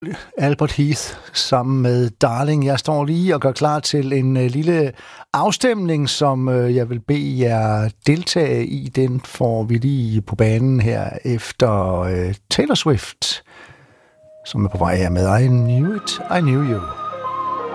Albert Heath sammen med Darling. Jeg står lige og gør klar til en lille afstemning, som jeg vil bede jer deltage i. Den får vi lige på banen her efter Taylor Swift, som er på vej her med I Knew It, I Knew You.